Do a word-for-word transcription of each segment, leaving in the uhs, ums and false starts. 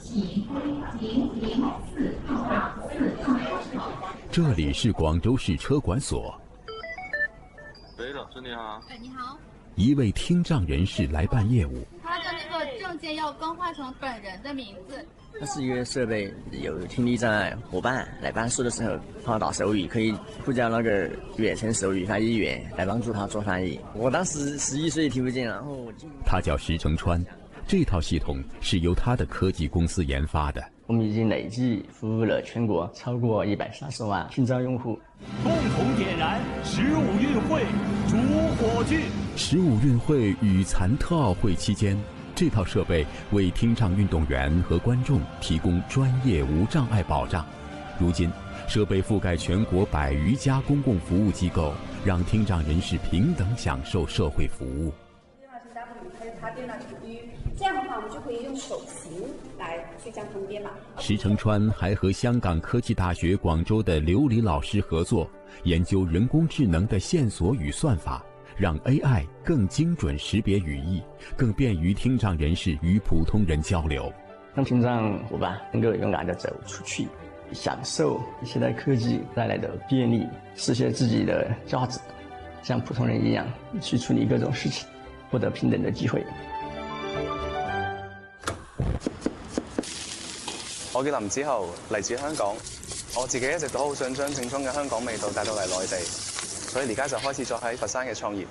这里是广州市车管所。 喂，老师你好。 哎，你好。 一位听障人士来办业务。 他的那个证件要更换成本人的名字。 它是一个设备，有听力障碍伙伴来办事的时候，他打手语可以呼叫那个远程手语翻译员来帮助他做翻译。我当时十一岁听不见，然后我就他叫石成川，这套系统是由他的科技公司研发的。 我们已经累计服务了全国超过一百三十万听障用户。 共同点燃十五运会主火炬。 十五运会与残特奥会期间，这套设备为听障运动员和观众提供专业无障碍保障。如今，设备覆盖全国百余家公共服务机构，让听障人士平等享受社会服务。 这样的话，我们就可以用手型来去将它们编码。 石成川还和香港科技大学广州的刘黎老师合作，研究人工智能的线索与算法，让 A I 更精准识别语义，更便于听障人士与普通人交流， 让听障伙伴能够勇敢地走出去，享受现代科技带来的便利，实现自己的价值，像普通人一样去处理各种事情，获得平等的机会。 我叫林子豪，嚟自香港。我自己一直都好想將正宗嘅香港味道帶到嚟內地，所以而家就開始咗喺佛山嘅創業。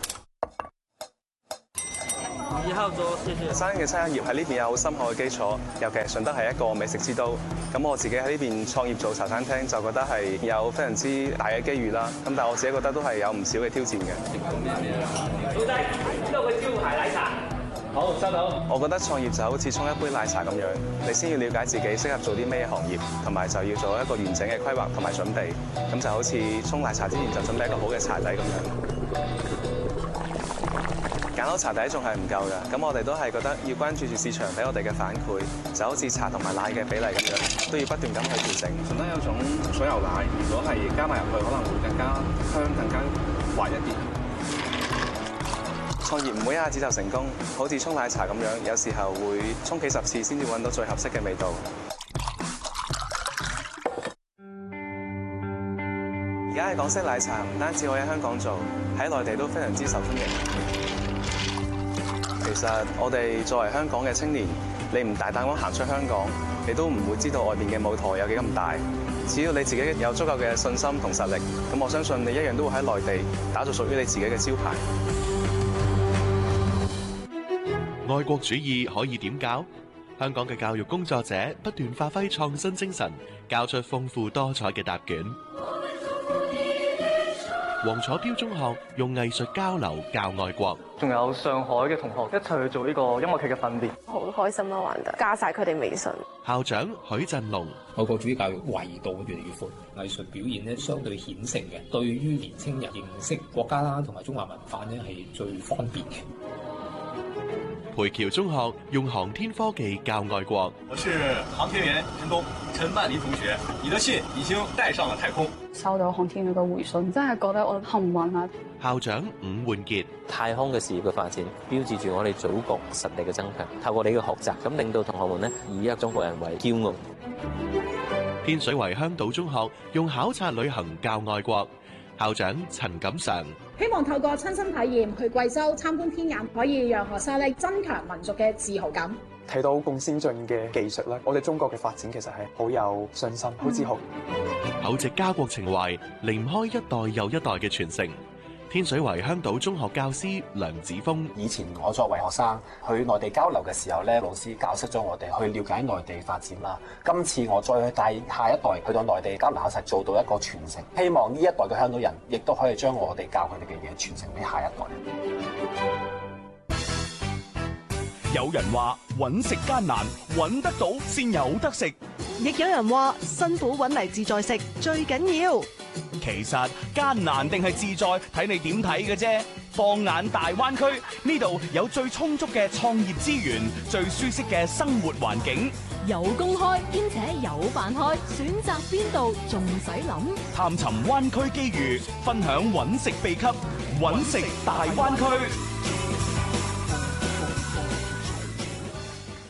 一號桌，謝謝。 佛山嘅餐飲業喺呢邊有好深厚嘅基礎，尤其係順德係一個美食之都。咁我自己喺呢邊創業做茶餐廳，就覺得係有非常之大嘅機遇啦。咁但係我自己覺得都係有唔少嘅挑戰嘅。 老細，呢度嘅招牌奶茶。好，收到。 我覺得創業就好似沖一杯奶茶咁樣，你先要了解自己適合做啲咩行業，同埋就要做一個完整嘅規劃同埋準備。咁就好似沖奶茶之前就準備一個好嘅茶底咁樣。揀好茶底仲係唔夠嘅，咁我哋都係覺得要關注住市場俾我哋嘅反饋，就好似茶同埋奶嘅比例咁樣，都要不斷咁去調整。順德有種水牛奶，如果係加埋入去，可能會更加香、更加滑一啲。創業唔會一下子就成功，好似沖奶茶咁樣，有時候會沖幾十次先至揾到最合適嘅味道。而家嘅港式奶茶唔單止可以喺香港做，喺內地都非常之受歡迎。其實我哋作為香港嘅青年，你唔大膽咁行出香港，你都唔會知道外邊嘅舞台有幾咁大。只要你自己有足夠嘅信心同實力，咁我相信你一樣都會喺內地打造屬於你自己嘅招牌。 愛國主義可以點教？香港嘅教育工作者不斷發揮創新精神，教出豐富多彩嘅答卷。黃楚標中學用藝術交流教愛國， 仲有上海嘅同學一齊去做呢個音樂劇嘅訓練， 好開心啊！玩得加晒佢哋微信。 校長許振龍， 愛國主義教育維度越嚟越闊，藝術表現咧相對顯性嘅，對於年青人認識國家啦同埋中華文化咧係最方便嘅。 培僑中學用航天科技教愛國。 我是航天員陳東陳曼妮同學，你的信已經帶上了太空。 收到航天員嘅回信，真係覺得我幸運啊！ 校長伍煥傑， 太空嘅事業嘅發展，標誌住我哋祖國實力嘅增強。透過你嘅學習，咁令到同學們呢以一中國人為驕傲。 天水圍香島中學用考察旅行教愛國。校長陳錦常， 希望透過親身體驗去貴州參觀天眼，可以讓學生咧增強民族嘅自豪感。 睇到咁先進嘅技術咧，我哋中國嘅發展其實係好有信心、好自豪。 厚植家國情懷，離唔開一代又一代嘅傳承。天水圍香島中學教師梁子峰， 以前我作為學生去內地交流嘅時候咧，老師教識咗我哋去了解內地發展啦。今次我再去帶下一代去到內地交流，實做到一個傳承。希望呢一代嘅香港人亦都可以將我哋教佢哋嘅嘢傳承俾下一代。 有人話揾食艱難，揾得到先有得食； 亦有人話辛苦揾嚟自在食最緊要。 其實艱難定係自在，睇你點睇嘅啫。放眼大灣區，呢度有最充足嘅創業資源，最舒適嘅生活環境， 有公開兼且有飯開，選擇邊度仲使諗？ 探尋灣區機遇，分享揾食秘笈，揾食大灣區。 歡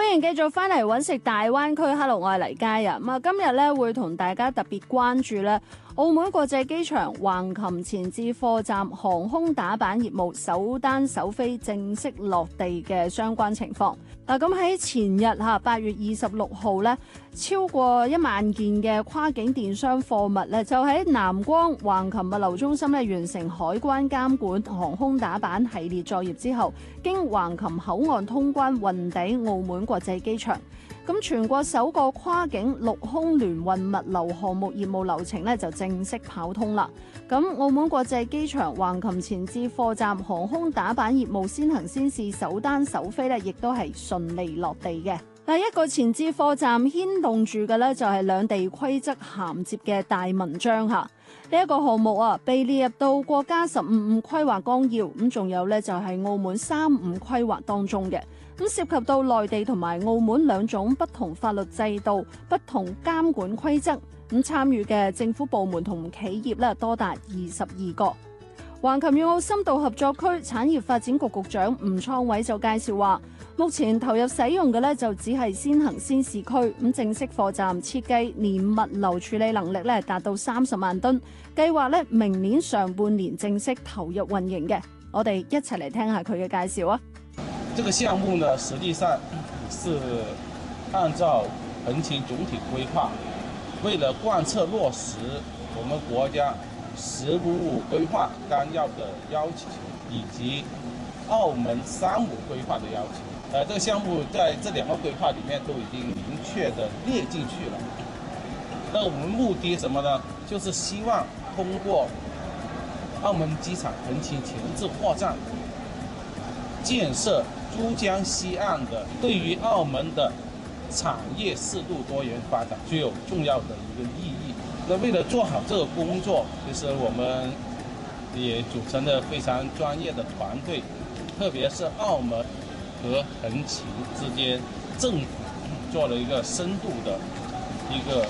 歡迎繼續翻嚟揾食大灣區。Hello， 我係黎嘉啊。咁啊，今日咧會同大家特別關注咧澳門國際機場橫琴前置貨站航空打板業務首單首飛正式落地嘅相關情況。嗱，咁喺前日嚇八月二十六號咧，超過一萬件嘅跨境電商貨物咧，就喺南光橫琴物流中心咧完成海關監管航空打板系列作業之後，經橫琴口岸通關運抵澳門國際機場。咁全國首個跨境陸空聯運物流項目業務流程咧就正式跑通啦。咁澳門國際機場橫琴前置貨站航空打板業務先行先試首單首飛咧，亦都係順利落地嘅。嗱，一個前置貨站牽動住嘅咧就係兩地規則銜接嘅大文章嚇。呢一個項目啊，被列入到國家十五五規劃綱要，咁仲有咧就係澳門三五規劃當中嘅。咁涉及到內地同埋澳門兩種不同法律制度、不同監管規則，咁參與嘅政府部門同企業咧多達二十二個。橫琴粵澳深度合作區產業發展局局長吳創偉就介紹話，目前投入使用嘅咧就只係先行先試區，咁正式貨站設計年物流處理能力咧達到三十萬噸，計劃咧明年上半年正式投入運營嘅。我哋一齊嚟聽下佢嘅介紹啊！ 這個項目呢，實際上是按照橫琴總體規劃，為了貫徹落實我們國家十五五規劃綱要的要求，以及澳門三五規劃的要求。呃，這個項目在這兩個規劃裏面都已經明確的列進去了。那我們目的什麼呢？就是希望通過澳門機場橫琴前置貨站建設珠江西岸的，對於澳門的產業適度多元發展具有重要的一個意義。那為了做好這個工作，其實我們也組成了非常專業的團隊，特別是澳門和橫琴之間，政府做了一個深度的一個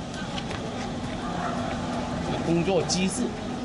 工作機制，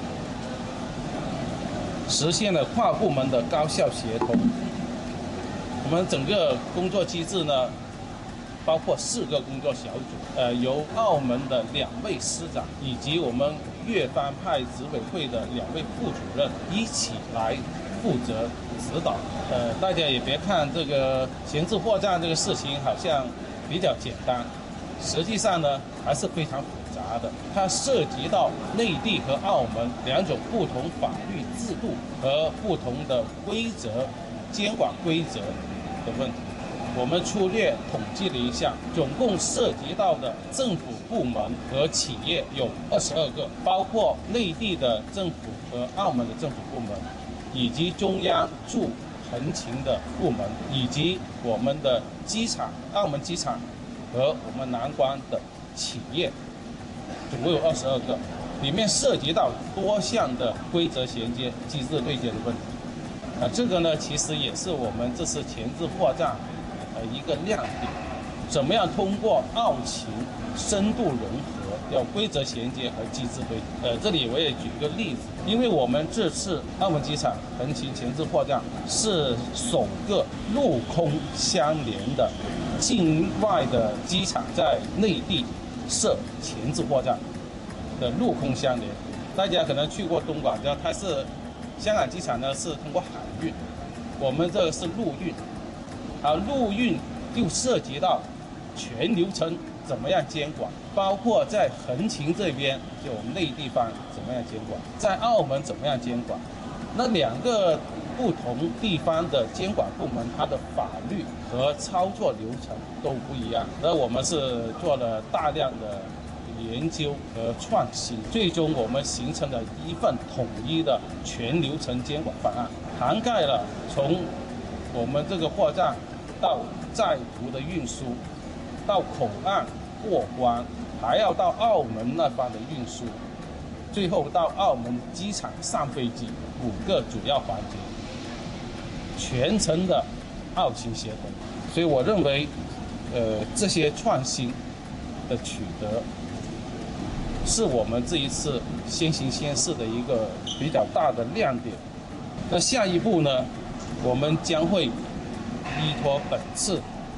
實現了跨部門的高效協同。我們整個工作機制呢，包括四個工作小組，呃，由澳門的兩位司長以及我們粵方派執委會的兩位副主任一起來負責指導。呃，大家也別看這個前置貨站這個事情好像比較簡單，實際上呢還是非常複雜的。它涉及到內地和澳門兩種不同法律制度和不同的規則、監管規則的問題。我們粗略統計了一下，總共涉及到的政府部門和企業有二十二個，包括內地的政府和澳門的政府部門，以及中央駐橫琴的部門，以及我們的機場、澳門機場和我們南關的企業，總共有二十二個，裡面涉及到多項的規則銜接、機制對接的問題。啊，這個呢，其實也是我們這次前置貨站呃一個亮點，怎麼樣通過澳琴深度融合，要規則銜接和機制對接。呃，這裡我也舉一個例子，因為我們這次澳門機場橫琴前置貨站是首個陸空相連的境外的機場在內地設前置貨站的陸空相連。大家可能去過東莞，知道它是香港機場呢是通過海運，我們這個是陸運。而陸運又涉及到全流程怎麼樣監管，包括在橫琴這邊就我們內地方怎麼樣監管，在澳門怎麼樣監管。那兩個不同地方的監管部門，它的法律和操作流程都不一樣。那我們是做了大量的研究和創新，最終我們形成了一份統一的全流程監管方案，涵蓋了從我們這個貨站到在途的運輸，到口岸過關，還要到澳門那方的運輸，最後到澳門機場上飛機，五個主要環節，全程的澳琴協同。所以我認為，呃，這些創新的取得，是我們這一次先行先試的一個比較大的亮點。那下一步呢，我們將會依託本次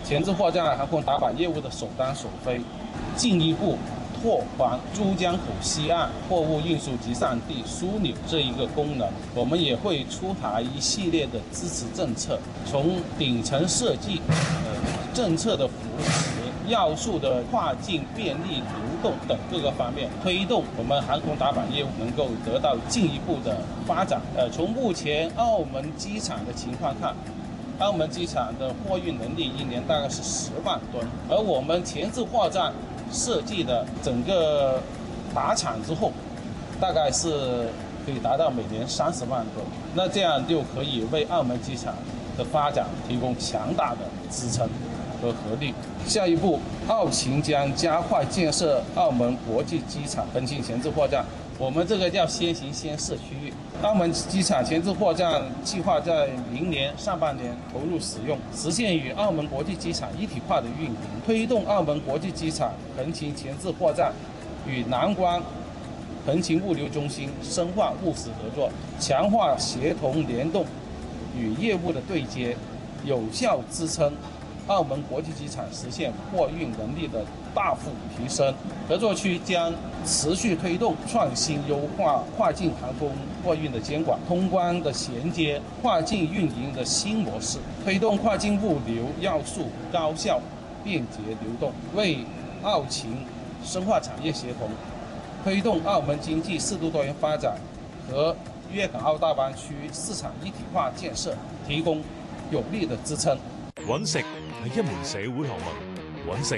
前置货站航空打板业务的首单首飞，进一步拓宽珠江口西岸货物运输集散地枢纽这一个功能。我们也会出台一系列的支持政策，从顶层设计、呃、政策的扶持、要素的跨境便利流动等各个方面，推动我们航空打板业务能够得到进一步的发展。呃，从目前澳门机场的情况看，澳门机场的货运能力一年大概是十万吨，而我们前置货站设计的整个打产之后，大概是可以达到每年三十万吨，那这样就可以为澳门机场的发展提供强大的支撑和合力。下一步，澳勤将加快建设澳门国际机场横琴前置货站，我们这个叫先行先试区域。澳门机场前置货站计划在明年上半年投入使用，实现与澳门国际机场一体化的运营，推动澳门国际机场横琴前置货站与南关横琴物流中心深化务实合作，强化协同联动与业务的对接，有效支撑澳门国际机场实现货运能力的大幅提升。合作区将持续推动创新优化跨境航空货运的监管、通关的衔接、跨境运营的新模式，推动跨境物流要素高效便捷流动，为澳勤深化产业协同，推动澳门经济适度多元发展和粤港澳大湾区市场一体化建設提供有力的支撐。 揾食係一門社會學問，揾食